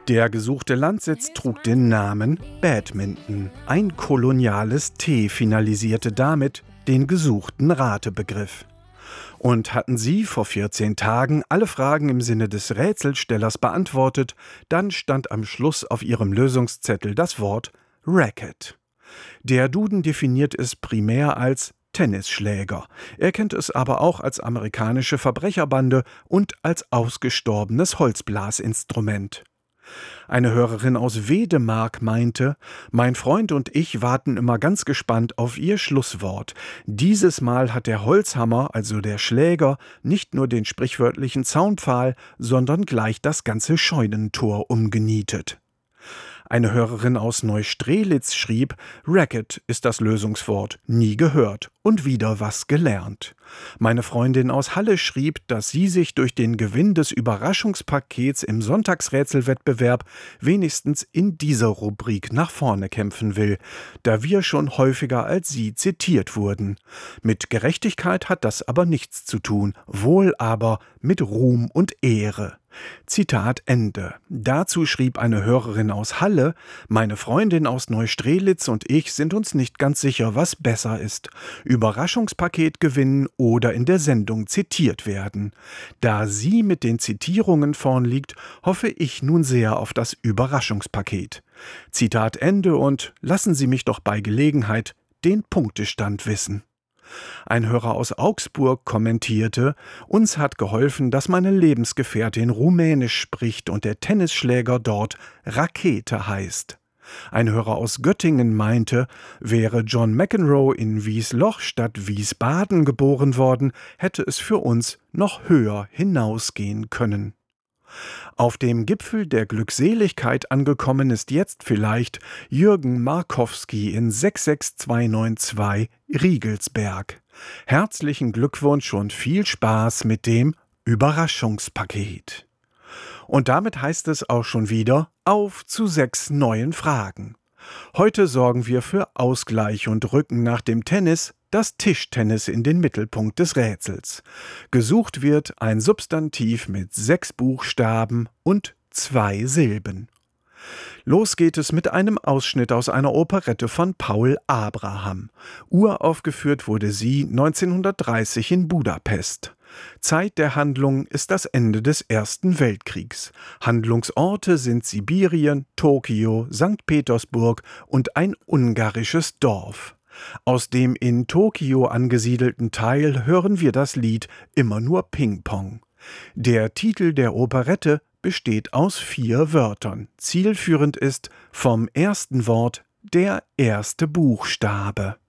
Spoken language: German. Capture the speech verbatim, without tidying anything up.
Der gesuchte Landsitz trug den Namen Badminton. Ein koloniales T finalisierte damit den gesuchten Ratebegriff. Und hatten Sie vor vierzehn Tagen alle Fragen im Sinne des Rätselstellers beantwortet, dann stand am Schluss auf Ihrem Lösungszettel das Wort Racket. Der Duden definiert es primär als Tennisschläger. Er kennt es aber auch als amerikanische Verbrecherbande und als ausgestorbenes Holzblasinstrument. Eine Hörerin aus Wedemark meinte, mein Freund und ich warten immer ganz gespannt auf Ihr Schlusswort. Dieses Mal hat der Holzhammer, also der Schläger, nicht nur den sprichwörtlichen Zaunpfahl, sondern gleich das ganze Scheunentor umgenietet. Eine Hörerin aus Neustrelitz schrieb, Racket ist das Lösungswort, nie gehört und wieder was gelernt. Meine Freundin aus Halle schrieb, dass sie sich durch den Gewinn des Überraschungspakets im Sonntagsrätselwettbewerb wenigstens in dieser Rubrik nach vorne kämpfen will, da wir schon häufiger als sie zitiert wurden. Mit Gerechtigkeit hat das aber nichts zu tun, wohl aber mit Ruhm und Ehre. Zitat Ende. Dazu schrieb eine Hörerin aus Halle, meine Freundin aus Neustrelitz und ich sind uns nicht ganz sicher, was besser ist. Überraschungspaket gewinnen oder in der Sendung zitiert werden. Da sie mit den Zitierungen vorn liegt, hoffe ich nun sehr auf das Überraschungspaket. Zitat Ende und lassen Sie mich doch bei Gelegenheit den Punktestand wissen. Ein Hörer aus Augsburg kommentierte, uns hat geholfen, dass meine Lebensgefährtin Rumänisch spricht und der Tennisschläger dort Rakete heißt. Ein Hörer aus Göttingen meinte, wäre John McEnroe in Wiesloch statt Wiesbaden geboren worden, hätte es für uns noch höher hinausgehen können. Auf dem Gipfel der Glückseligkeit angekommen ist jetzt vielleicht Jürgen Markowski in sechs sechs zwei neun zwei Riegelsberg. Herzlichen Glückwunsch und viel Spaß mit dem Überraschungspaket. Und damit heißt es auch schon wieder auf zu sechs neuen Fragen. Heute sorgen wir für Ausgleich und rücken nach dem Tennis das Tischtennis in den Mittelpunkt des Rätsels. Gesucht wird ein Substantiv mit sechs Buchstaben und zwei Silben. Los geht es mit einem Ausschnitt aus einer Operette von Paul Abraham. Uraufgeführt wurde sie neunzehnhundertdreißig in Budapest. Zeit der Handlung ist das Ende des Ersten Weltkriegs. Handlungsorte sind Sibirien, Tokio, Sankt Petersburg und ein ungarisches Dorf. Aus dem in Tokio angesiedelten Teil hören wir das Lied Immer nur Ping-Pong. Der Titel der Operette besteht aus vier Wörtern. Zielführend ist vom ersten Wort der erste Buchstabe.